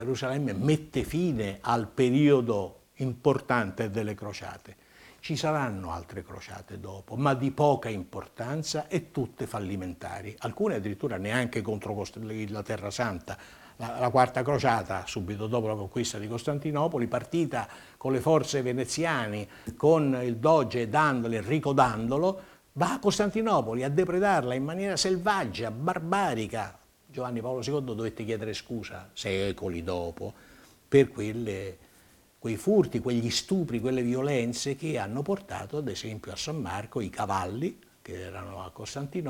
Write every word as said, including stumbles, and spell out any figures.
Gerusalemme mette fine al periodo importante delle crociate. Ci saranno altre crociate dopo, ma di poca importanza e tutte fallimentari. Alcune addirittura neanche contro la Terra Santa. La, la quarta crociata, subito dopo la conquista di Costantinopoli, partita con le forze veneziane, con il doge Dandolo, Enrico Dandolo, va a Costantinopoli a depredarla in maniera selvaggia, barbarica. Giovanni Paolo secondo dovette chiedere scusa secoli dopo per quelle, quei furti, quegli stupri, quelle violenze che hanno portato ad esempio a San Marco i cavalli che erano a Costantinopoli